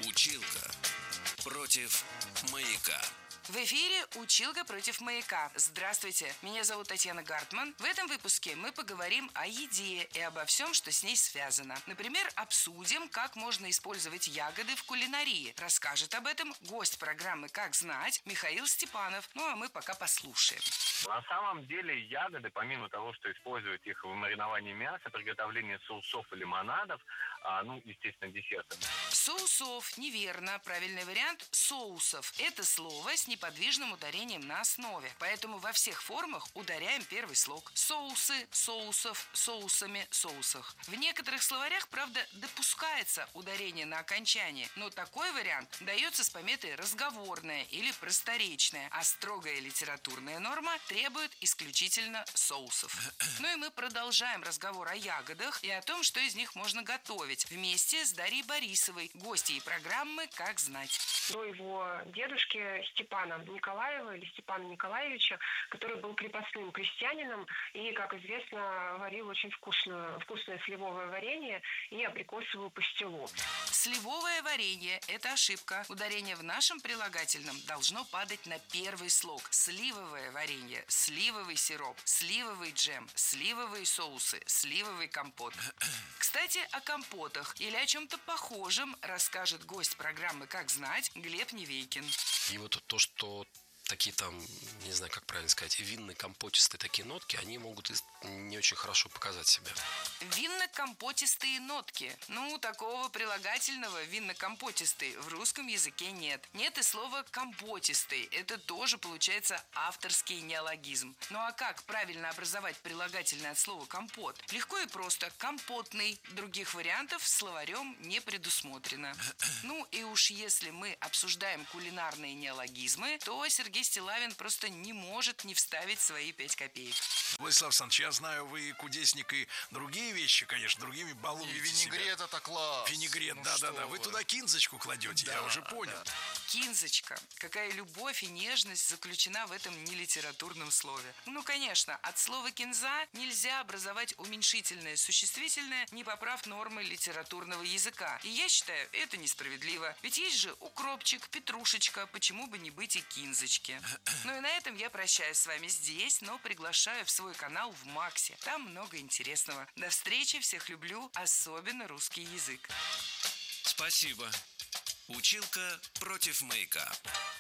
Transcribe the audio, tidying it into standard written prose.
Училка против маяка. В эфире «Училка против маяка». Здравствуйте, меня зовут Татьяна Гартман. В этом выпуске мы поговорим о еде и обо всем, что с ней связано. Например, обсудим, как можно использовать ягоды в кулинарии. Расскажет об этом гость программы «Как знать» Михаил Степанов. Ну а мы пока послушаем. На самом деле ягоды, помимо того, что используют их в мариновании мяса, приготовлении соусов и лимонадов, естественно, десертов. Соусов неверно. Правильный вариант – соусов. Это слово с неподвижным ударением на основе. Поэтому во всех формах ударяем первый слог. Соусы, соусов, соусами, соусах. В некоторых словарях, правда, допускается ударение на окончание, но такой вариант дается с пометой разговорная или просторечная, а строгая литературная норма требует исключительно соусов. Ну и мы продолжаем разговор о ягодах и о том, что из них можно готовить, вместе с Дарьей Борисовой, гостьей программы «Как знать». До его дедушки Степана Николаева или Степана Николаевича, который был крепостным крестьянином и, как известно, варил очень вкусное сливовое варенье и абрикосовую пастилу. Сливовое варенье – это ошибка. Ударение в нашем прилагательном должно падать на первый слог. Сливовое варенье, сливовый сироп, сливовый джем, сливовые соусы, сливовый компот. Кстати, о компотах или о чем-то похожем расскажет гость программы «Как знать» Глеб Невейкин. И вот то, что такие там, не знаю, как правильно сказать, винно-компотистые такие нотки, они могут не очень хорошо показать себя. Винно-компотистые нотки. Такого прилагательного винно-компотистый в русском языке нет. Нет и слова компотистый. Это тоже получается авторский неологизм. Ну а как правильно образовать прилагательное от слова компот? Легко и просто. Компотный. Других вариантов словарем не предусмотрено. Ну и уж если мы обсуждаем кулинарные неологизмы, то Сергей Стиллавин просто не может не вставить свои 5 копеек. Владислав Александрович, я знаю, вы кудесник и другие вещи, конечно, другими балуете себя. Винегрет это класс. Винегрет, да-да-да. Вы туда кинзочку кладете, я уже понял. Да. Кинзочка. Какая любовь и нежность заключена в этом нелитературном слове. Конечно, от слова кинза нельзя образовать уменьшительное существительное, не поправ нормы литературного языка. И я считаю, это несправедливо. Ведь есть же укропчик, петрушечка, почему бы не быть и кинзочки. Ну и на этом я прощаюсь с вами здесь, но приглашаю в свой канал в Максе. Там много интересного. До встречи, всех люблю, особенно русский язык. Спасибо. Училка против маяка.